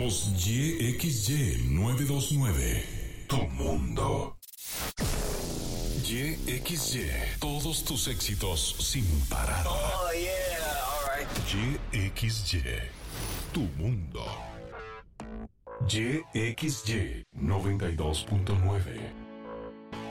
Somos YXY 929. Tu mundo. YXY. Todos tus éxitos sin parar. Oh, yeah. All right. YXY. Tu mundo. YXY 92.9.